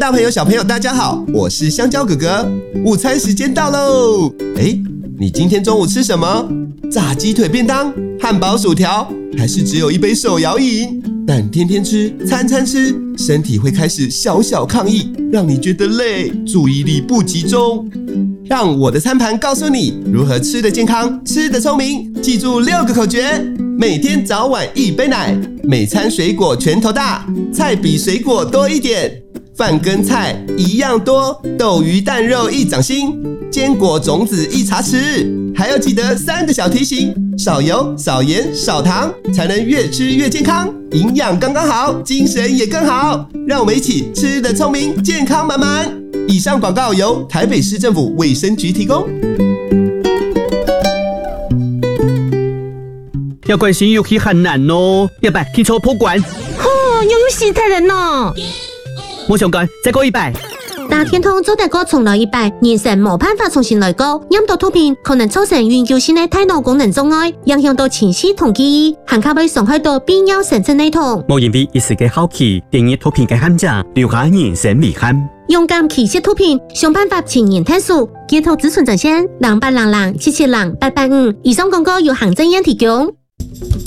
大朋友小朋友大家好，我是香蕉哥哥，午餐时间到喽。你今天中午吃什么？炸鸡腿便当、汉堡薯条，还是只有一杯手摇饮？但天天吃，餐餐吃，身体会开始小小抗议，让你觉得累，注意力不集中。让我的餐盘告诉你如何吃得健康，吃得聪明。记住6个口诀：每天早晚1杯奶，每餐水果拳头大，菜比水果多一点，饭跟菜一样多，豆鱼蛋肉1掌心，坚果种子1茶匙。还要记得3个小提醒：少油、少盐、少糖，才能越吃越健康，营养刚刚好，精神也更好。让我们一起吃得聪明，健康满满。以上广告由台北市政府卫生局提供。 要关心游戏很难哦，要不听错破关。 又有死太人咯！ 我想讲，再过100。 打天通做大哥重来100，人生冇辦法重新來過。飲到圖片可能造成永久性的大腦功能障礙，影響到情緒同記憶，還可會傷害到必要神經系統。 冇因為一時嘅好奇，電熱圖片嘅陷阱，留下人生遺憾。 勇敢棄設圖片，想辦法前沿探索。街頭自存陣線，0800777885。以上廣告由行政院提供。